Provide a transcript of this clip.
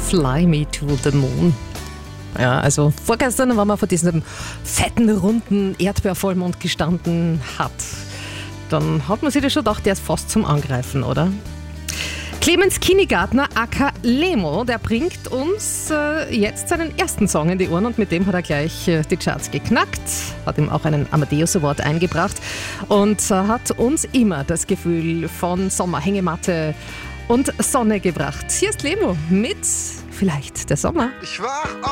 Fly Me to the Moon. Ja, also vorgestern, wenn man vor diesem fetten, runden Erdbeervollmond gestanden hat, dann hat man sich das schon gedacht, der ist fast zum Angreifen, oder? Clemens Kienigärtner aka Lemo, der bringt uns jetzt seinen ersten Song in die Ohren und mit dem hat er gleich die Charts geknackt, hat ihm auch einen Amadeus Award eingebracht und hat uns immer das Gefühl von Sommer, Hängematte und Sonne gebracht. Hier ist Lemo mit Vielleicht der Sommer. Ich war